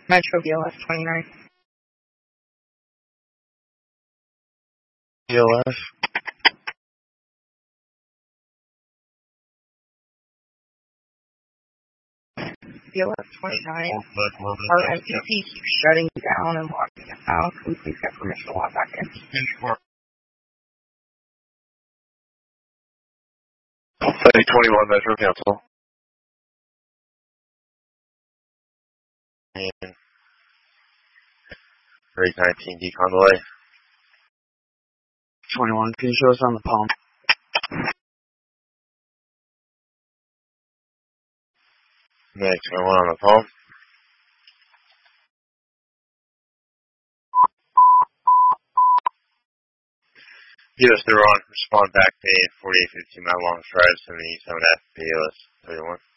Metro BLS 29. BLS. BLS 29. Our MTC keeps shutting down and locking us out. Can we please get permission to log back in? 21 Metro Council. And Rate 19 decon delay. 21, can you show us on the palm? Next, 21 on the palm. US they're on. Respond back to 4852 Mount Long Drive, 77F, BLS 31.